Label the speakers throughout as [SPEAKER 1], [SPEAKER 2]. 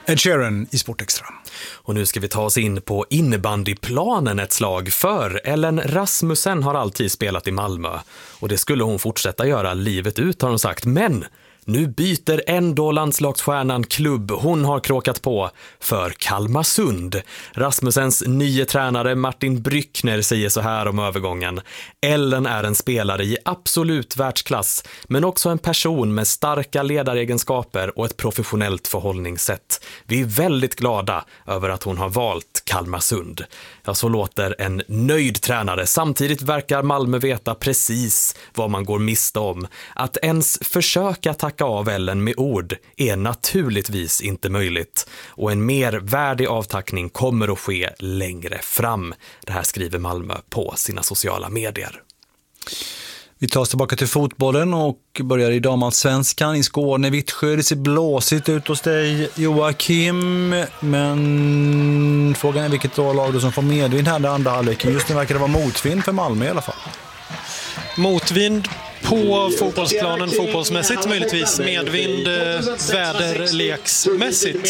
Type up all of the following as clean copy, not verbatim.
[SPEAKER 1] Ed Sheeran i Sportextra.
[SPEAKER 2] Och nu ska vi ta oss in på innebandyplanen ett slag, för Ellen Rasmussen har alltid spelat i Malmö. Och det skulle hon fortsätta göra livet ut, har hon sagt. Men nu byter ändå landslagsstjärnan klubb. Hon har kråkat på för Kalmarsund. Rasmussens nya tränare Martin Bryckner säger så här om övergången. Ellen är en spelare i absolut världsklass, men också en person med starka ledaregenskaper och ett professionellt förhållningssätt. Vi är väldigt glada över att hon har valt Kalmarsund. Ja, så låter en nöjd tränare. Samtidigt verkar Malmö veta precis vad man går miste om. Att ens försöka tacka av Ellen med ord är naturligtvis inte möjligt. Och en mer värdig avtackning kommer att ske längre fram. Det här skriver Malmö på sina sociala medier.
[SPEAKER 1] Vi tar oss tillbaka till fotbollen och börjar i damallsvenskan i Skåne. Vittsjö, det ser blåsigt ut hos dig, Joakim. Men frågan är vilket lag som får medvind här den andra halvleken. Just nu verkar det vara motvind för Malmö i alla fall.
[SPEAKER 3] Motvind på fotbollsplanen fotbollsmässigt, möjligtvis medvind väderleksmässigt.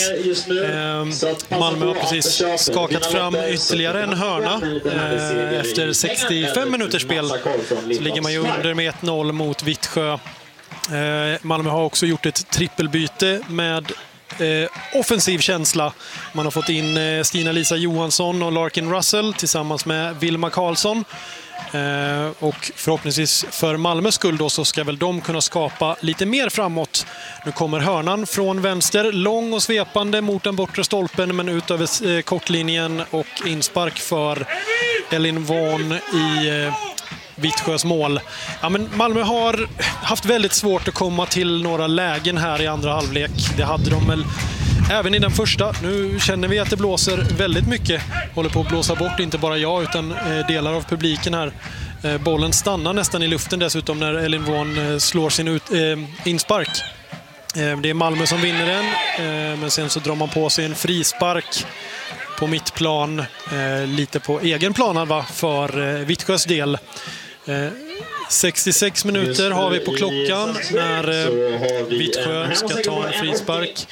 [SPEAKER 3] Malmö har precis skakat fram ytterligare en hörna. Efter 65 minuters spel så ligger man ju under med 1-0 mot Vittsjö. Malmö har också gjort ett trippelbyte med offensiv känsla. Man har fått in Stina-Lisa Johansson och Larkin Russell tillsammans med Vilma Karlsson. Och förhoppningsvis för Malmös skull då så ska väl de kunna skapa lite mer framåt. Nu kommer hörnan från vänster, lång och svepande mot den bortre stolpen, men ut över kortlinjen och inspark för Elin Vaughan i Vittsjös mål. Ja, men Malmö har haft väldigt svårt att komma till några lägen här i andra halvlek. Det hade de väl även i den första. Nu känner vi att det blåser väldigt mycket. Håller på att blåsa bort, inte bara jag utan delar av publiken här. Bollen stannar nästan i luften dessutom när Elin Vaughan slår sin inspark. Det är Malmö som vinner den, men sen så drar man på sig en frispark på mittplan, lite på egen plan för Vittsjös del. 66 minuter har vi på klockan när Vittsjö ska ta en frispark.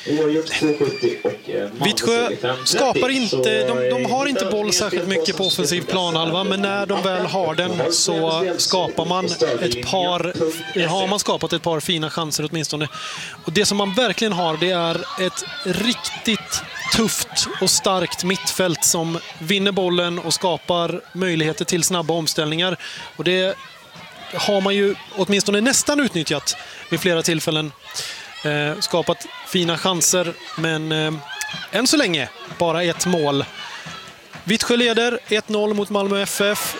[SPEAKER 3] Vittsjö skapar inte, de har inte boll särskilt mycket på offensiv planhalva, men när de väl har den så skapar man skapat ett par fina chanser åtminstone. Och det som man verkligen har, det är ett riktigt tufft och starkt mittfält som vinner bollen och skapar möjligheter till snabba omställningar. Och det har man ju åtminstone nästan utnyttjat vid flera tillfällen. Skapat fina chanser, men än så länge bara ett mål. Vittsjö leder 1-0 mot Malmö FF.